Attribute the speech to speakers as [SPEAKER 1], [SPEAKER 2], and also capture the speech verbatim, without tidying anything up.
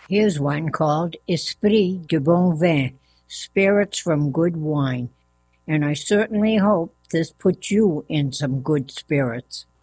[SPEAKER 1] Here's one called Esprit de Bon Vin, Spirits from Good Wine. And I certainly hope this puts you in some good spirits.